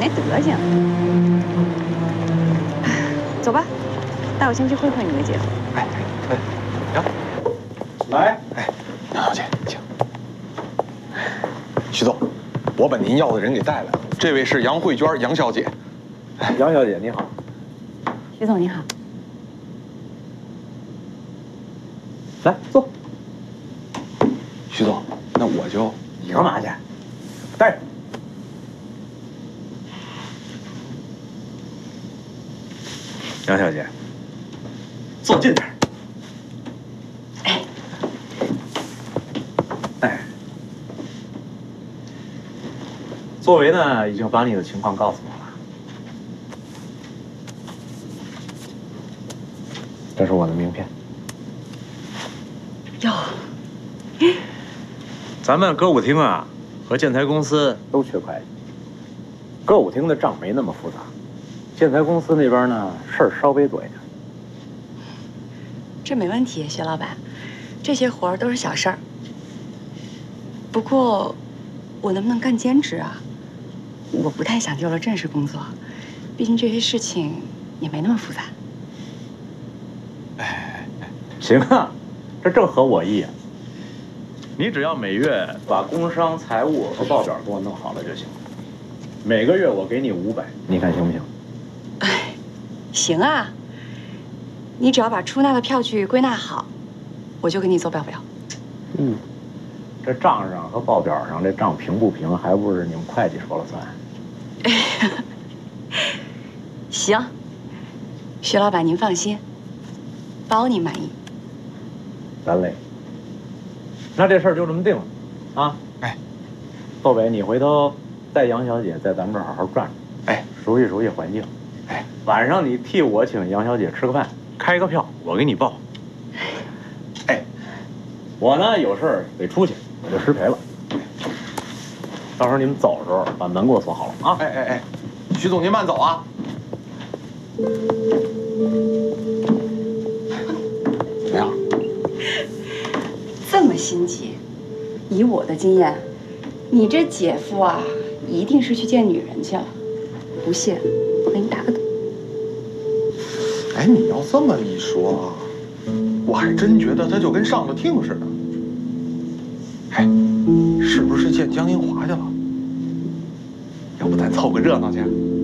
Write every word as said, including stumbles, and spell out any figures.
那德行。走吧，带我先去会会你的姐夫。 哎哎，杨，来，哎，杨小姐，请。徐总，我把您要的人给带来了，这位是杨慧娟，杨小姐。 杨小姐你好。 徐总你好。 来坐。 徐总，那我就你干嘛去？带着。杨小姐，坐近点。 哎， 哎，作为呢，已经把你的情况告诉我了。这是我的名片。 哟。 咱们歌舞厅啊，和建材公司都缺会计。歌舞厅的账没那么复杂，建材公司那边呢事儿稍微多一点。 这没问题，薛老板，这些活儿都是小事儿。不过，我能不能干兼职啊？我不太想丢了正式工作，毕竟这些事情也没那么复杂。 哎，行啊，这正合我意啊。你只要每月把工商财务和报表给我弄好了就行。每个月我给你五百，你看行不行？ 哎，行啊。你只要把出纳的票据归纳好，我就给你做报表。 嗯，这账上和报表上这账平不平，还不是你们会计说了算。 行，徐老板您放心，包你满意。 咱嘞。那这事儿就这么定了，啊！ 哎， 窦北，你回头带杨小姐在咱们这儿好好转转， 哎， 熟悉熟悉环境。哎，晚上你替我请杨小姐吃个饭，开个票，我给你报。哎，我呢有事儿得出去，我就失陪了。到时候你们走的时候把门给我锁好了啊！ 哎哎哎，徐总您慢走啊！怎么样？ 这么心急，以我的经验，你这姐夫啊，一定是去见女人去了。不信，我给你打个赌。 哎，你要这么一说，我还真觉得他就跟上了听似的。哎，是不是见江英华去了？要不咱凑个热闹去？